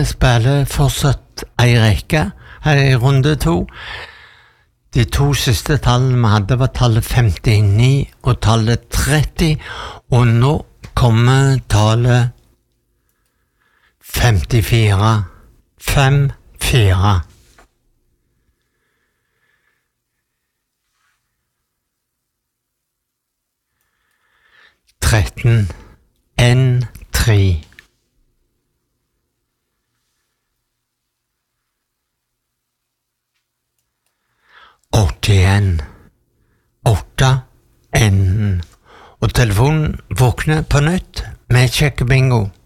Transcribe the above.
spiller fortsatt en rekke her i runde 2. De 2 siste tallene vi hadde var tallet 59 og tallet 30, og nå kommer tallet 54. 5-4. Tretten, 1-3. 81, 8, enden. Og telefonen våkner på nytt med Check Bingo.